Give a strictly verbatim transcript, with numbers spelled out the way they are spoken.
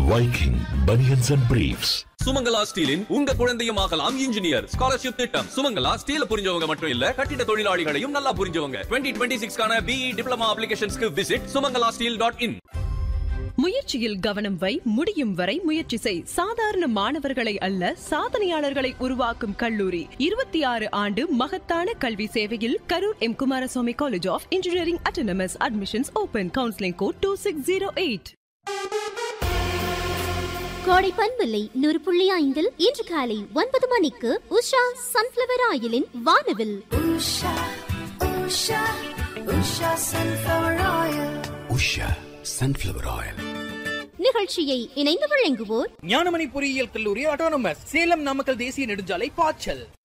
Viking Bunions and Briefs. Sumangala ஸ்டீலின் உங்க குழந்தையும் ஆகலாம் இன்ஜினியர் ஸ்காலர்ஷிப் திட்டம். சுமங்கலா ஸ்டீல் புரிஞ்சவங்க மட்டும் இல்ல, கட்டிட தொழிலாளிகளையும் நல்லா புரிஞ்சவங்க. twenty twenty-six கான BE diploma அப்ளிகேஷன்ஸ்க்கு visit Sumangala steel dot in. முயற்சியில் கவனம் வை, முடியும் வரை முயற்சி செய். சாதாரண மாணவர்களை அல்ல, சாதனையாளர்களை உருவாக்கும் கல்லூரி. இருபத்தி ஆறு ஆண்டு மகத்தான கல்வி சேவையில் Karur M Kumaraswamy college of engineering autonomous. Admissions open. Counselling code two six zero eight. கோடை பண்பில்லை நூறு புள்ளி ஐந்தில் இன்று காலை ஒன்பது மணிக்கு உஷா சன்ஃபிளவர் ஆயிலின் வானவில். Usha Usha Usha sunflower oil. Usha sunflower oil நிகழ்ச்சியை இணைந்து வழங்குவோர் ஞானமணி பொறியியல் கல்லூரி அட்டானமஸ், சேலம் நாமக்கல் தேசிய நெடுஞ்சாலை பாய்ச்சல்.